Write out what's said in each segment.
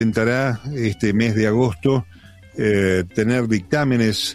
intentará este mes de agosto tener dictámenes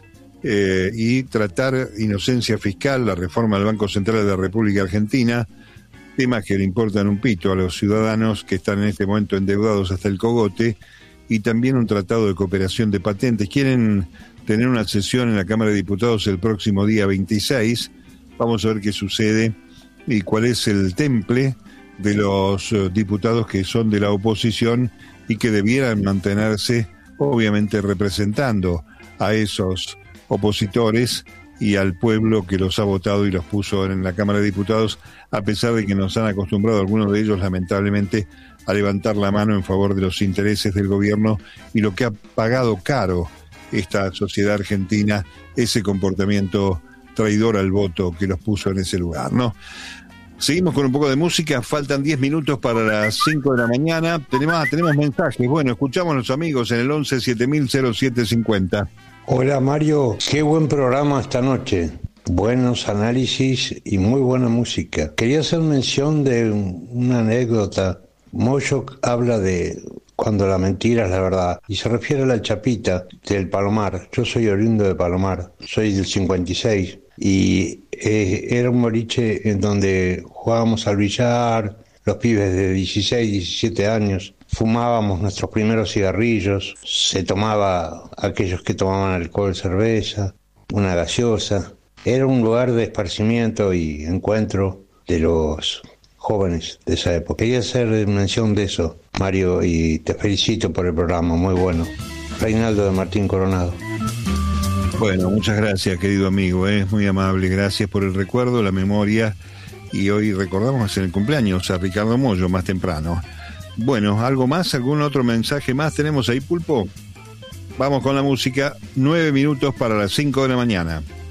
y tratar inocencia fiscal, la reforma del Banco Central de la República Argentina, temas que le importan un pito a los ciudadanos que están en este momento endeudados hasta el cogote, y también un tratado de cooperación de patentes. Quieren tener una sesión en la Cámara de Diputados el próximo día 26. Vamos a ver qué sucede y cuál es el temple de los diputados que son de la oposición y que debieran mantenerse, obviamente, representando a esos opositores y al pueblo que los ha votado y los puso en la Cámara de Diputados, a pesar de que nos han acostumbrado algunos de ellos, lamentablemente, a levantar la mano en favor de los intereses del gobierno y lo que ha pagado caro esta sociedad argentina, ese comportamiento traidor al voto que los puso en ese lugar, ¿no? Seguimos con un poco de música, faltan 10 minutos para las 5 de la mañana. Tenemos mensajes. Bueno, escuchamos a los amigos en el 11 7000 0750. Hola Mario, qué buen programa esta noche. Buenos análisis y muy buena música. Quería hacer mención de una anécdota. Moyo habla de cuando la mentira es la verdad y se refiere a la Chapita del Palomar. Yo soy oriundo de Palomar, soy del 56 y era un boliche en donde jugábamos al billar, los pibes de 16, 17 años, fumábamos nuestros primeros cigarrillos, se tomaba, aquellos que tomaban alcohol, cerveza, una gaseosa. Era un lugar de esparcimiento y encuentro de los jóvenes de esa época. Quería hacer mención de eso, Mario, y te felicito por el programa, muy bueno. Reinaldo de Martín Coronado. Bueno, muchas gracias, querido amigo, es muy amable, gracias por el recuerdo, la memoria, y hoy recordamos en el cumpleaños a Ricardo Mollo más temprano. Bueno, ¿algo más? ¿Algún otro mensaje más tenemos ahí, Pulpo? Vamos con la música, 9 minutos para las 5 de la mañana.